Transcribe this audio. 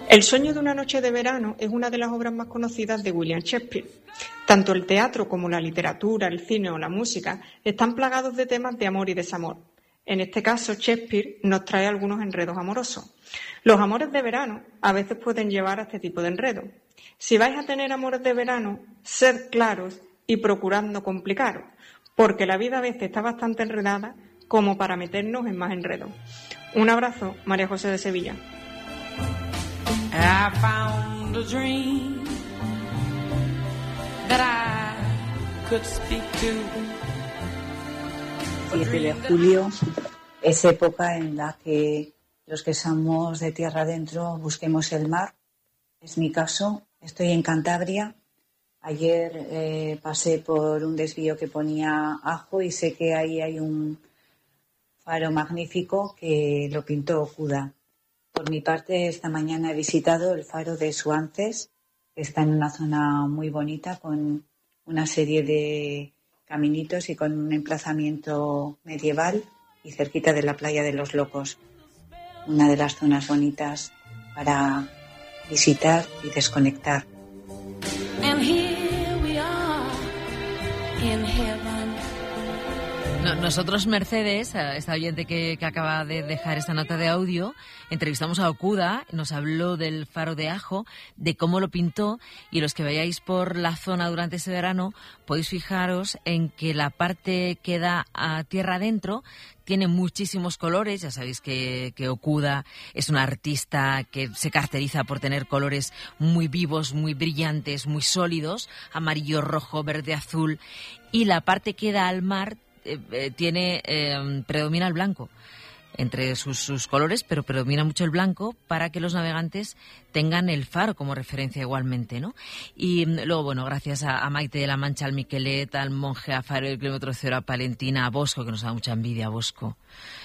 El sueño de una noche de verano es una de las obras más conocidas de William Shakespeare. Tanto el teatro como la literatura, el cine o la música están plagados de temas de amor y desamor. En este caso, Shakespeare nos trae algunos enredos amorosos. Los amores de verano a veces pueden llevar a este tipo de enredos. Si vais a tener amores de verano, sed claros y procurad no complicaros, porque la vida a veces está bastante enredada como para meternos en más enredos. Un abrazo, María José de Sevilla. I found a dream that I could speak to. 7 de julio es época en la que los que somos de tierra adentro busquemos el mar. Es mi caso, estoy en Cantabria. Ayer pasé por un desvío que ponía Ajo y sé que ahí hay un faro magnífico que lo pintó Okuda. Por mi parte, esta mañana he visitado el faro de Suances, que está en una zona muy bonita con una serie de caminitos y con un emplazamiento medieval y cerquita de la playa de los Locos. Una de las zonas bonitas para visitar y desconectar. And here we are in heaven. Nosotros, Mercedes, esta oyente que acaba de dejar esta nota de audio, entrevistamos a Okuda, nos habló del faro de Ajo, de cómo lo pintó, y los que vayáis por la zona durante ese verano podéis fijaros en que la parte que da a tierra adentro tiene muchísimos colores. Ya sabéis que Okuda es un artista que se caracteriza por tener colores muy vivos, muy brillantes, muy sólidos, amarillo, rojo, verde, azul, y la parte que da al mar predomina el blanco entre sus colores, pero predomina mucho el blanco para que los navegantes tengan el faro como referencia igualmente, ¿no? Y luego, bueno, gracias a Maite de la Mancha, al Miquelet, al Monje, a Faro del Kilómetro Cero, a Palentina, a Bosco, que nos da mucha envidia, a Bosco.